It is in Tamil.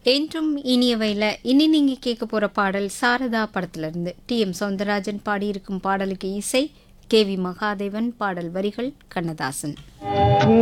என்றும் இனியவையில் இனி நீங்கள் கேட்க போகிற பாடல் சாரதா படத்திலிருந்து டி.எம். சௌந்தரராஜன் பாடியிருக்கும் பாடலுக்கு இசை கே.வி. மகாதேவன், பாடல் வரிகள் கண்ணதாசன்.